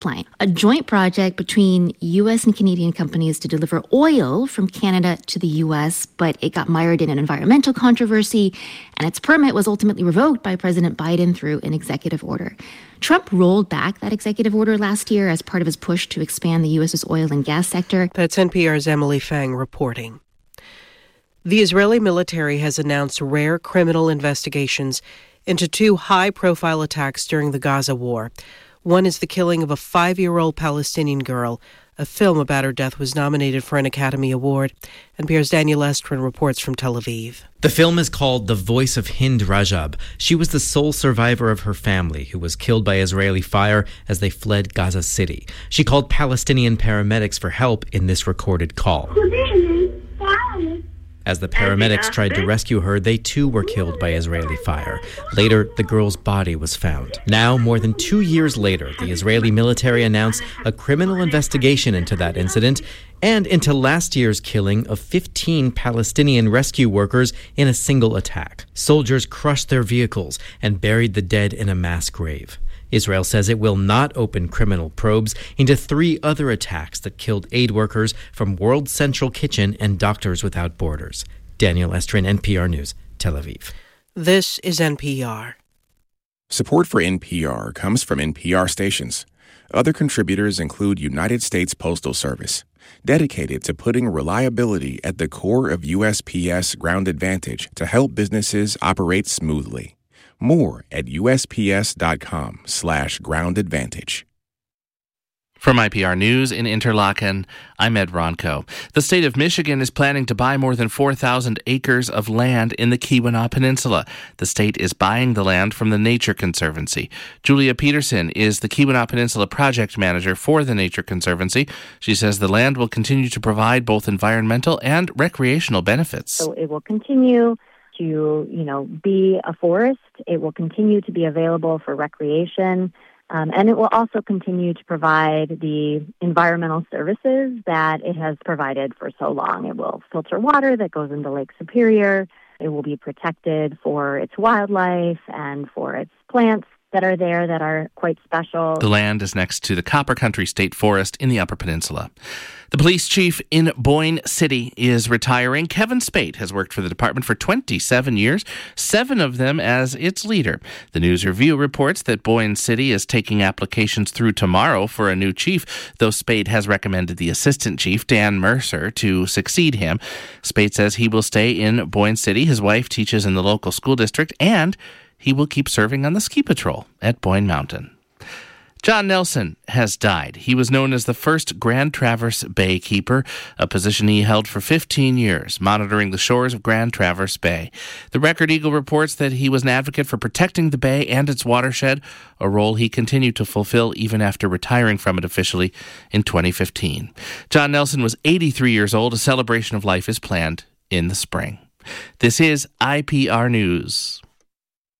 pipeline, a joint project between U.S. and Canadian companies to deliver oil from Canada to the U.S., but it got mired in an environmental controversy, and its permit was ultimately revoked by President Biden through an executive order. Trump rolled back that executive order last year as part of his push to expand the U.S.'s oil and gas sector. That's NPR's Emily Fang reporting. The Israeli military has announced rare criminal investigations into 2 high-profile attacks during the Gaza war. One is the killing of a 5-year-old Palestinian girl. A film about her death was nominated for an Academy Award. NPR's Daniel Estrin reports from Tel Aviv. The film is called The Voice of Hind Rajab. She was the sole survivor of her family who was killed by Israeli fire as they fled Gaza City. She called Palestinian paramedics for help in this recorded call. As the paramedics tried to rescue her, they too were killed by Israeli fire. Later, the girl's body was found. Now, more than 2 years later, the Israeli military announced a criminal investigation into that incident and into last year's killing of 15 Palestinian rescue workers in a single attack. Soldiers crushed their vehicles and buried the dead in a mass grave. Israel says it will not open criminal probes into 3 other attacks that killed aid workers from World Central Kitchen and Doctors Without Borders. Daniel Estrin, NPR News, Tel Aviv. This is NPR. Support for NPR comes from NPR stations. Other contributors include United States Postal Service, dedicated to putting reliability at the core of USPS Ground Advantage to help businesses operate smoothly. More at USPS.com/groundadvantage. From IPR News in Interlaken, I'm Ed Ronco. The state of Michigan is planning to buy more than 4,000 acres of land in the Keweenaw Peninsula. The state is buying the land from the Nature Conservancy. Julia Peterson is the Keweenaw Peninsula project manager for the Nature Conservancy. She says the land will continue to provide both environmental and recreational benefits. So it will continue to, be a forest. It will continue to be available for recreation. And it will also continue to provide the environmental services that it has provided for so long. It will filter water that goes into Lake Superior. It will be protected for its wildlife and for its plants that are there that are quite special. The land is next to the Copper Country State Forest in the Upper Peninsula. The police chief in Boyne City is retiring. Kevin Spate has worked for the department for 27 years, 7 of them as its leader. The News Review reports that Boyne City is taking applications through tomorrow for a new chief, though Spate has recommended the assistant chief, Dan Mercer, to succeed him. Spate says he will stay in Boyne City. His wife teaches in the local school district, and he will keep serving on the ski patrol at Boyne Mountain. John Nelson has died. He was known as the first Grand Traverse Bay keeper, a position he held for 15 years, monitoring the shores of Grand Traverse Bay. The Record Eagle reports that he was an advocate for protecting the bay and its watershed, a role he continued to fulfill even after retiring from it officially in 2015. John Nelson was 83 years old. A celebration of life is planned in the spring. This is IPR News.